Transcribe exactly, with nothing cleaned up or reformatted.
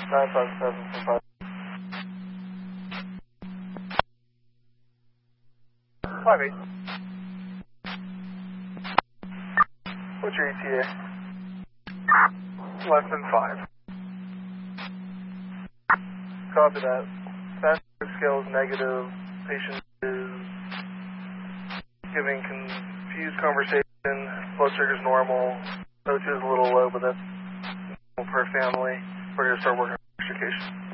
nine five seven five. Five eight. What's your E T A? Less than five. Copy that. Fast scale is negative. Patient is giving confused conversation. Blood sugar is normal. O two is a little low, but that's normal per family. We're going to start working on extrication.